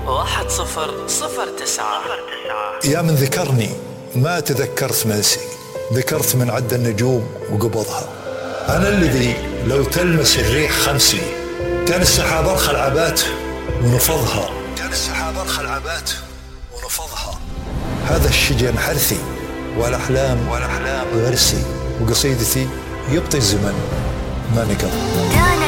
1009. يا من ذكرني ما تذكرت منسي، ذكرت من عد النجوم وقبضها. أنا الذي لو تلمس الريح خمسي، كان السحاب أرخى العبات ونفضها، هذا الشجن حرثي والأحلام غرسي، وقصيدتي يبطي الزمن ما نقض.